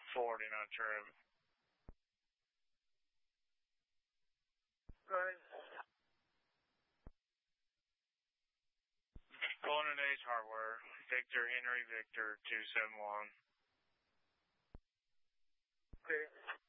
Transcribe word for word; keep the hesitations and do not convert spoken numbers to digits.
forwarding on trim. Right. Golden Age Hardware, Victor Henry Victor two seven one. Okay.